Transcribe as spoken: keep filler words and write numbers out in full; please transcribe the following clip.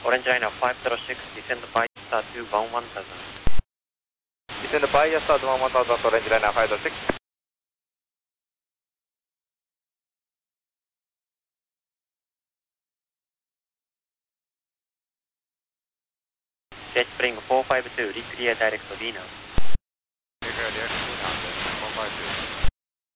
Orange Liner five zero six, descend bias star two bound one thousand. Descend bias star two bound one thousand, Orange Liner five zero six. Jet Spring four five two, reclear direct to V now. Reclear direct to four five two.